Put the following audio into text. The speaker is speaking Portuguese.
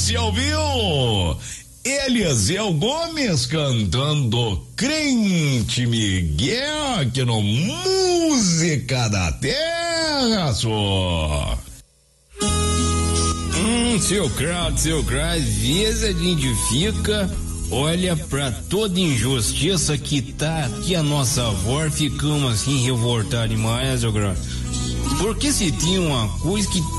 Você ouviu? Eliezer Gomes cantando Crente Miguel aqui no Música da Terra, só. Seu Crowd, às vezes a gente fica, olha pra toda injustiça que tá aqui a nossa avó, ficamos assim revoltados demais, seu Crowd. Porque se tinha uma coisa que